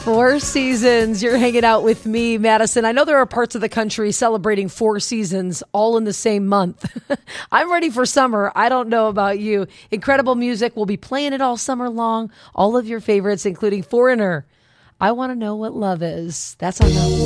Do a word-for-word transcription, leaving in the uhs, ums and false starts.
Four seasons. You're hanging out with me, Madison. I know there are parts of the country celebrating four seasons all in the same month. I'm ready for summer. I don't know about you. Incredible music. We'll be playing it all summer long. All of your favorites, including Foreigner. I Want to Know What Love Is. That's on that.